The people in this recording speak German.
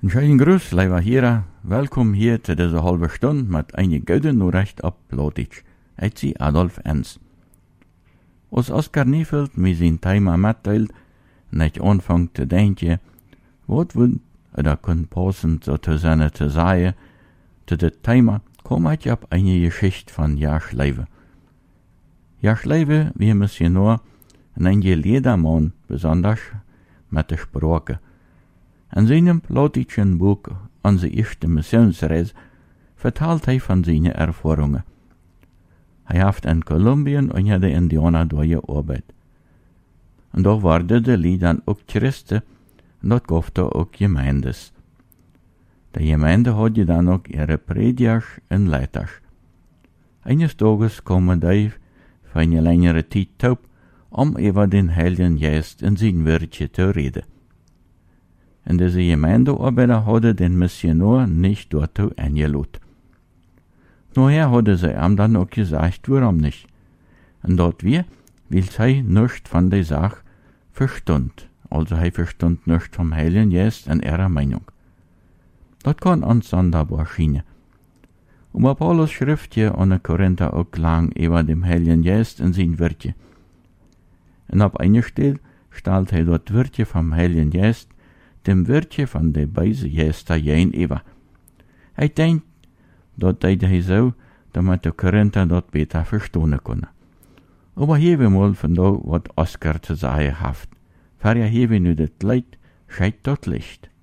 Een schönen Gruß, lieber Hierer. Welkom hier zu dieser halben Stunde mit einigen guten Nachrichten ab Plotitsch. Ich sie Adolf Enz. Als Oskar Niefeld mir sein Thema mitteilt, nicht anfängt zu denken, was wird oder kann passen so zu sein zu sagen, zu dem Thema komme ich auf eine Geschichte von Jaschleive. Jaschleive, wie müssen nur ein Ledermann, besonders mit der Sprache. In seinem plotischen Buch Unsere erste Missionsreise vertelt er von seinen Erfahrungen. Er hat in Kolumbien unter den Indianern durchgearbeitet. Und da waren die dann auch Christen und dort gab es auch Gemeindes. Die Gemeinde hatte dann auch ihre Prediger und Leiter. Eines Tages kamen die für eine längere Zeit taub, über den Heiligen Geist in sein Wörtchen zu reden. Und diese Gemeindearbeiter hadden den Missionar nicht dazu eingeladen. Nachher hadden sie ihm dann auch gesagt, warum nicht. Und dort weil sie nichts von der Sache verstund. Also er verstund nichts vom Heiligen Geist in ihrer Meinung. Das kann uns sonderbar schienen. Paulus schrift hier an den Korinther auch lang über dem Heiligen Geist in sein Wörtchen. Und auf einer Stelle stellt er dort Wörtchen vom Heiligen Geist dem Wörtchen von der beiden Geister jein über. Ich denkt, dort deed hij so, damit der Korinther dort besser verstehen können. Aber hier wir mal von da, was Oskar zu sagen haft. Für ja hier wir nu das Leid, scheit dort Licht.